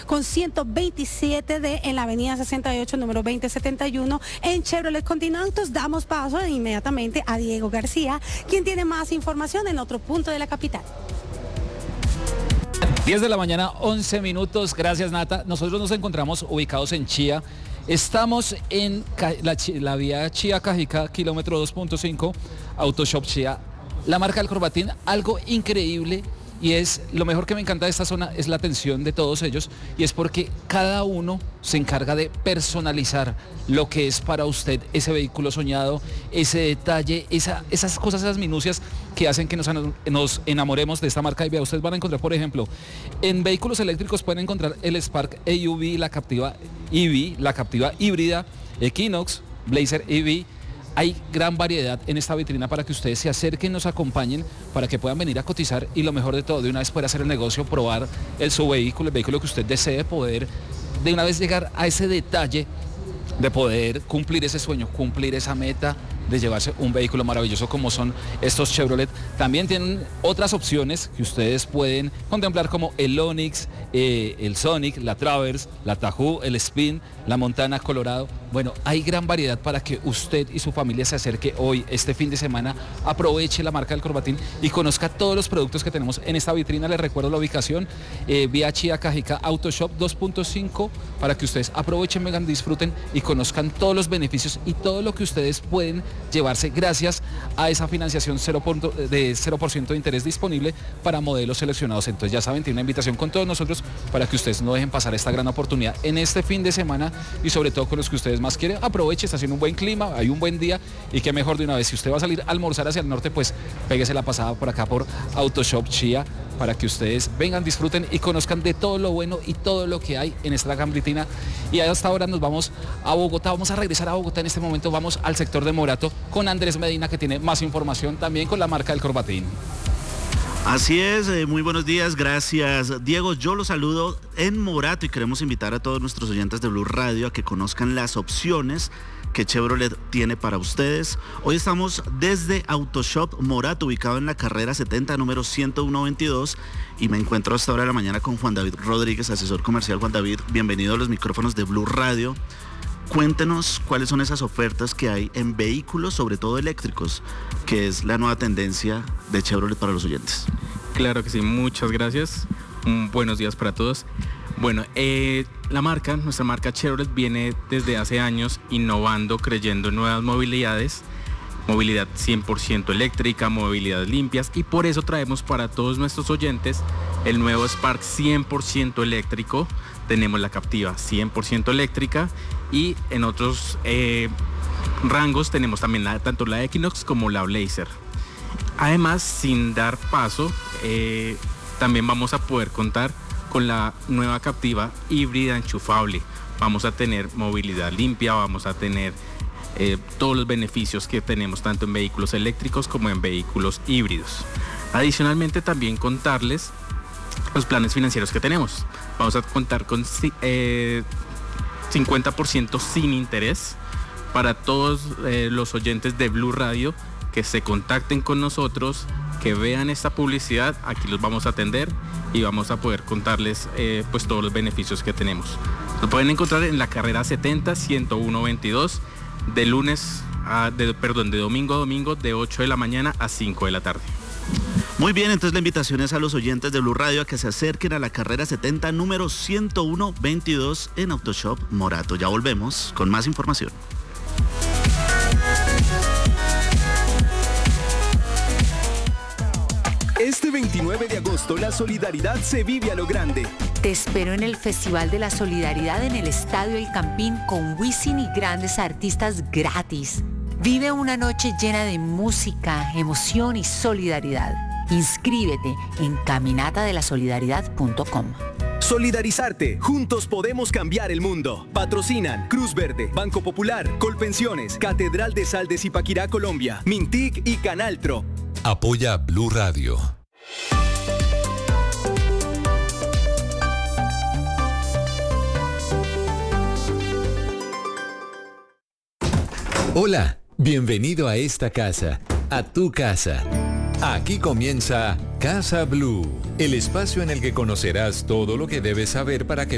con 127D en la avenida 68, número 2071, en Chevrolet Continental. Damos paso inmediatamente a Diego García, quien tiene más información en otro punto de la capital. 10 de la mañana, 11 minutos. Gracias, Nata. Nosotros nos encontramos ubicados en Chía. Estamos en la vía Chía-Cajicá, kilómetro 2.5, Autoshop Chía. La marca del Corbatín, algo increíble, y es lo mejor que me encanta de esta zona es la atención de todos ellos, y es porque cada uno se encarga de personalizar lo que es para usted ese vehículo soñado, ese detalle, esas cosas, esas minucias que hacen que nos enamoremos de esta marca. Y vea, ustedes van a encontrar, por ejemplo, en vehículos eléctricos pueden encontrar el Spark EV, la Captiva EV, la Captiva híbrida, Equinox, Blazer EV. Hay gran variedad en esta vitrina para que ustedes se acerquen, nos acompañen, para que puedan venir a cotizar y lo mejor de todo, de una vez poder hacer el negocio, probar su vehículo, el vehículo que usted desee, poder de una vez llegar a ese detalle de poder cumplir ese sueño, cumplir esa meta de llevarse un vehículo maravilloso como son estos Chevrolet. También tienen otras opciones que ustedes pueden contemplar, como el Onix, el Sonic, la Traverse, la Tahoe, el Spin, la Montana Colorado. Bueno, hay gran variedad para que usted y su familia se acerque hoy, este fin de semana, aproveche la marca del Corbatín y conozca todos los productos que tenemos en esta vitrina. Les recuerdo la ubicación, vía Chía, Cajicá, Autoshop 2.5, para que ustedes aprovechen, vengan, disfruten y conozcan todos los beneficios y todo lo que ustedes pueden llevarse gracias a esa financiación de 0% de interés disponible para modelos seleccionados. Entonces ya saben, tiene una invitación con todos nosotros para que ustedes no dejen pasar esta gran oportunidad en este fin de semana, y sobre todo con los que ustedes más quieren. Aproveche, está haciendo un buen clima, hay un buen día, y qué mejor de una vez. Si usted va a salir a almorzar hacia el norte, pues péguese la pasada por acá por Autoshop Chía, para que ustedes vengan, disfruten y conozcan de todo lo bueno y todo lo que hay en esta gran vitrina. Y hasta ahora nos vamos a Bogotá, vamos a regresar a Bogotá en este momento, vamos al sector de Morato con Andrés Medina, que tiene más información también con la marca del Corbatín. Así es, muy buenos días, gracias Diego. Yo los saludo en Morato y queremos invitar a todos nuestros oyentes de Blue Radio a que conozcan las opciones que Chevrolet tiene para ustedes. Hoy estamos desde Autoshop Morato, ubicado en la carrera 70, número 10122, y me encuentro hasta ahora de la mañana con Juan David Rodríguez, asesor comercial. Juan David, bienvenido a los micrófonos de Blue Radio. Cuéntenos cuáles son esas ofertas que hay en vehículos, sobre todo eléctricos, que es la nueva tendencia de Chevrolet para los oyentes. Claro que sí, muchas gracias. Buenos días para todos. Bueno, nuestra marca Chevrolet viene desde hace años innovando, creyendo en nuevas movilidades, movilidad 100% eléctrica, movilidad limpias, y por eso traemos para todos nuestros oyentes el nuevo Spark 100% eléctrico. Tenemos la Captiva 100% eléctrica, y en otros rangos tenemos también tanto la Equinox como la Blazer. Además, sin dar paso, también vamos a poder contar con la nueva Captiva híbrida enchufable. Vamos a tener movilidad limpia, vamos a tener todos los beneficios que tenemos tanto en vehículos eléctricos como en vehículos híbridos. Adicionalmente, también contarles los planes financieros que tenemos. Vamos a contar con 50% sin interés para todos los oyentes de Blue Radio que se contacten con nosotros, que vean esta publicidad. Aquí los vamos a atender y vamos a poder contarles pues todos los beneficios que tenemos. Lo pueden encontrar en la carrera 70, 10122, de domingo a domingo, de 8 de la mañana a 5 de la tarde. Muy bien, entonces la invitación es a los oyentes de Blue Radio a que se acerquen a la carrera 70, número 10122 en Autoshop Morato. Ya volvemos con más información. Este 29 de agosto la solidaridad se vive a lo grande. Te espero en el Festival de la Solidaridad en el Estadio El Campín con Wisin y grandes artistas gratis. Vive una noche llena de música, emoción y solidaridad. Inscríbete en caminatadelasolidaridad.com. Solidarizarte, juntos podemos cambiar el mundo. Patrocinan Cruz Verde, Banco Popular, Colpensiones, Catedral de Sal de Zipaquirá, Colombia, Mintic y Canaltro. Apoya Blue Radio. Hola, bienvenido a esta casa, a tu casa. Aquí comienza Casa Blue, el espacio en el que conocerás todo lo que debes saber para que